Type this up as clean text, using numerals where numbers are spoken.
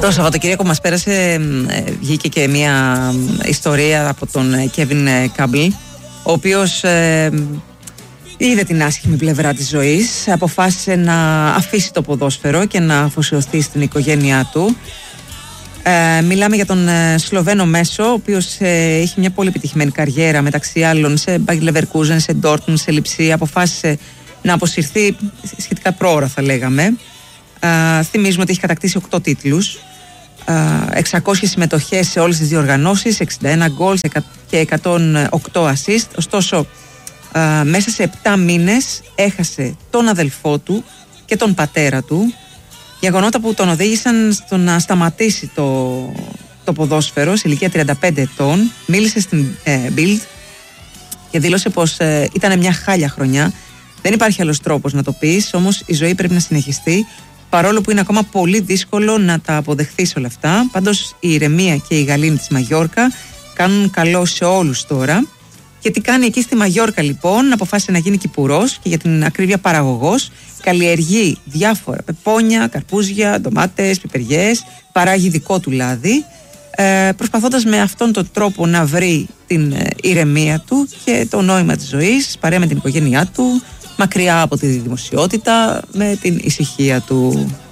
Το Σαββατοκύριακο μας πέρασε, βγήκε και μια ιστορία από τον Κέβιν Κάμπλ, ο οποίος είδε την άσχημη πλευρά της ζωής, αποφάσισε να αφήσει το ποδόσφαιρο και να αφοσιωθεί στην οικογένειά του. Μιλάμε για τον Σλοβαίνο μέσο, ο οποίος έχει μια πολύ επιτυχημένη καριέρα, μεταξύ άλλων σε Bayer Leverkusen, σε Dortmund, σε Λιψία. Αποφάσισε να αποσυρθεί σχετικά πρόωρα, θα λέγαμε. Θυμίζουμε ότι έχει κατακτήσει 8 τίτλους, 600 συμμετοχές σε όλες τις διοργανώσεις, 61 γκολ και 108 assist. Ωστόσο, μέσα σε 7 μήνες έχασε τον αδελφό του και τον πατέρα του, γεγονότα που τον οδήγησαν στο να σταματήσει το ποδόσφαιρο σε ηλικία 35 ετών. Μίλησε στην Bild και δήλωσε πως ήταν μια χάλια χρονιά. Δεν υπάρχει άλλος τρόπος να το πεις, όμως η ζωή πρέπει να συνεχιστεί, παρόλο που είναι ακόμα πολύ δύσκολο να τα αποδεχθείς όλα αυτά. Πάντως η ηρεμία και η γαλήνη της Μαγιόρκα κάνουν καλό σε όλους τώρα. Και τι κάνει εκεί στη Μαγιόρκα λοιπόν? Αποφάσισε να γίνει κυπουρός και για την ακρίβεια παραγωγός. Καλλιεργεί διάφορα πεπόνια, καρπούζια, ντομάτες, πιπεριές, παράγει δικό του λάδι, προσπαθώντας με αυτόν τον τρόπο να βρει την ηρεμία του και το νόημα της ζωής, παρέα με την οικογένειά του, μακριά από τη δημοσιότητα, με την ησυχία του.